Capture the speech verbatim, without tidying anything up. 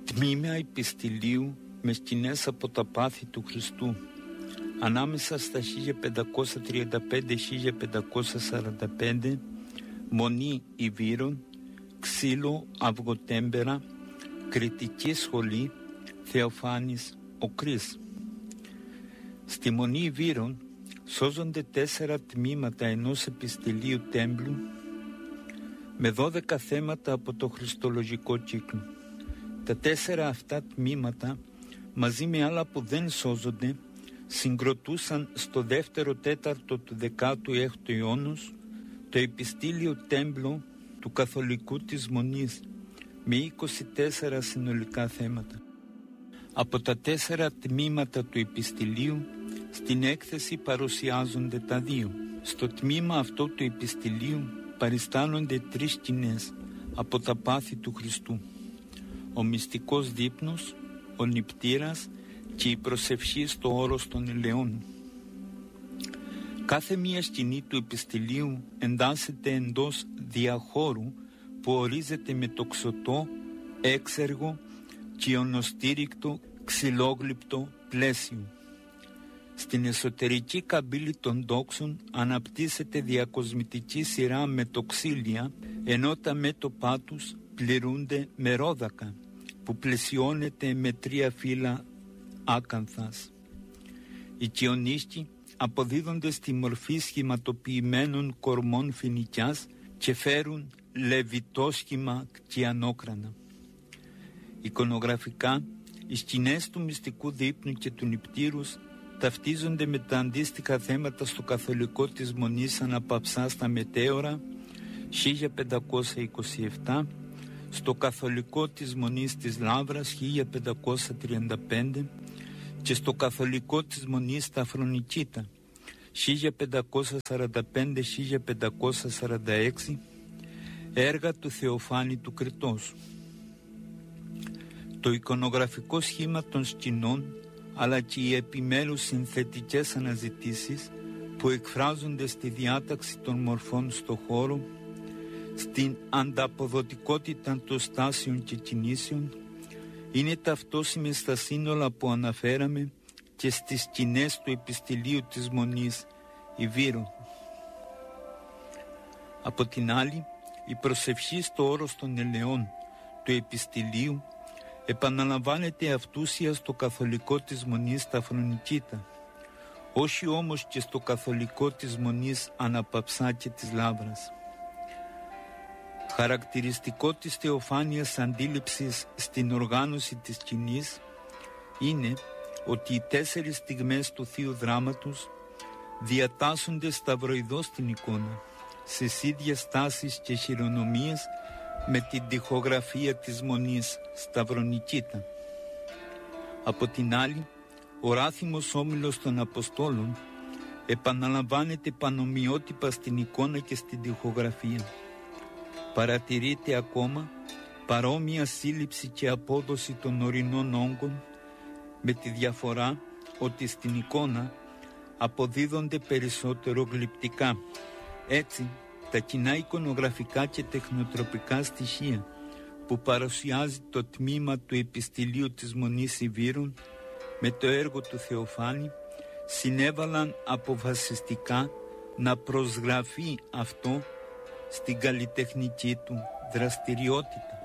Τμήμα επιστηλίου με σκηνές από τα πάθη του Χριστού. Ανάμεσα στα χίλια πεντακόσια τριάντα πέντε με χίλια πεντακόσια σαράντα πέντε, Μονή Ιβύρων, Ξύλο Αυγοτέμπερα, Κρητική Σχολή, Θεοφάνης ο Κρίς. Στη Μονή Ιβύρων σώζονται τέσσερα τμήματα ενός επιστηλίου τέμπλου με δώδεκα θέματα από το χριστολογικό κύκλο. Τα τέσσερα αυτά τμήματα, μαζί με άλλα που δεν σώζονται, συγκροτούσαν στο δεύτερο τέταρτο του δέκατου έκτου αιώνος το επιστήλιο τέμπλο του καθολικού της Μονής με είκοσι τέσσερα συνολικά θέματα. Από τα τέσσερα τμήματα του επιστηλίου στην έκθεση παρουσιάζονται τα δύο. Στο τμήμα αυτό του επιστηλίου παριστάνονται τρεις σκηνές από τα πάθη του Χριστού: ο μυστικός δείπνος, ο νηπτήρας και η προσευχή στο όρος των ελαιών. Κάθε μία σκηνή του επιστηλίου εντάσσεται εντός διαχώρου που ορίζεται με τοξωτό, έξεργο και ονοστήρικτο ξυλόγλυπτο πλαίσιο. Στην εσωτερική καμπύλη των τόξων αναπτύσσεται διακοσμητική σειρά με τοξίλια, ενώ τα μέτωπά τους πληρούνται με ρόδακα που πλαισιώνεται με τρία φύλλα άκανθας. Οι κοιονίσκοι αποδίδονται στη μορφή σχηματοποιημένων κορμών φοινικιάς και φέρουν λεβιτόσχημα και ανόκρανα. Εικονογραφικά, οι σκηνές του μυστικού δείπνου και του νηπτήρους ταυτίζονται με τα αντίστοιχα θέματα στο καθολικό της Μονής Αναπαυσά στα Μετέωρα χίλια πεντακόσια είκοσι επτά, στο καθολικό της Μονής της Λαύρας χίλια πεντακόσια τριάντα πέντε και στο καθολικό της Μονής στα Αφρονικήτα χίλια πεντακόσια σαράντα πέντε με χίλια πεντακόσια σαράντα έξι, έργα του Θεοφάνη του Κρητός. Το εικονογραφικό σχήμα των σκηνών αλλά και οι επιμέρους συνθετικές αναζητήσεις που εκφράζονται στη διάταξη των μορφών στο χώρο, στην ανταποδοτικότητα των στάσεων και κινήσεων, είναι ταυτόσιμες στα σύνολα που αναφέραμε και στις σκηνές του επιστηλίου της Μονής Ιβύρων. Από την άλλη, η προσευχή στο όρος των ελαιών του επιστηλίου επαναλαμβάνεται αυτούσια στο καθολικό της Μονής στα Αφρονικήτα, όχι όμως και στο καθολικό της Μονής Αναπαυσά και της Λαύρας. Χαρακτηριστικό της θεοφάνειας αντίληψης στην οργάνωση της σκηνής είναι ότι οι τέσσερις στιγμές του Θείου Δράματος διατάσσονται σταυροειδώς στην εικόνα, σε ίδιες στάσεις και χειρονομίες με την τοιχογραφία της Μονής Σταυρονικήτα. Από την άλλη, ο ράθιμος όμιλος των Αποστόλων επαναλαμβάνεται πανομοιότυπα στην εικόνα και στην τοιχογραφία. Παρατηρείται ακόμα παρόμοια σύλληψη και απόδοση των ορεινών όγκων, με τη διαφορά ότι στην εικόνα αποδίδονται περισσότερο γλυπτικά. Έτσι, τα κοινά εικονογραφικά και τεχνοτροπικά στοιχεία που παρουσιάζει το τμήμα του επιστηλίου της Μονής Ιβύρων με το έργο του Θεοφάνη συνέβαλαν αποφασιστικά να προσγραφεί αυτό στην καλλιτεχνική του δραστηριότητα.